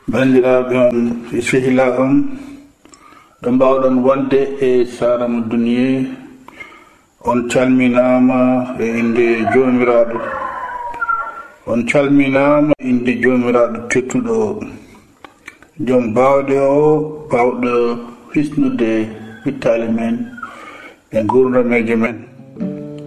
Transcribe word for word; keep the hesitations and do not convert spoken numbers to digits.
bandiraɓe on e sehila on ɗo mbawɗon wonde e Sarama Duniye on calminama e inde jomiraɗo on calminama e inde jomiraɗo tettuɗo joom bawɗe o bawɗo hisnude wittali men e gurdameje men